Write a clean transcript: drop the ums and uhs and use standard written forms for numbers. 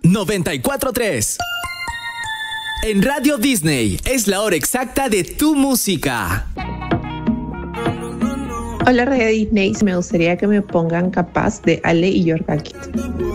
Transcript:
94.3. En Radio Disney es la hora exacta de tu música. Hola Radio Disney, me gustaría que me pongan Capaz de Ale y Yorga Kid.